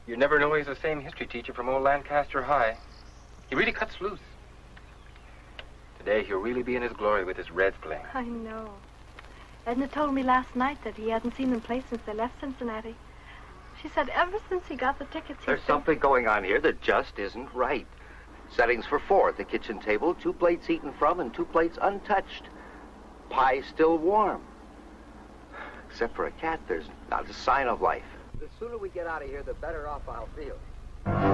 You never know he's the same history teacher from old Lancaster High. He really cuts loose. Today, he'll really be in his glory with his Reds playing. I know. Edna told me last night that he hadn't seen them play since they left Cincinnati. She said ever since he got the tickets... There's something going on here that just isn't right. Settings for 4 at the kitchen table, 2 plates eaten from and 2 plates untouched. Pie still warm. Except for a cat, there's not a sign of life. The sooner we get out of here, the better off I'll feel.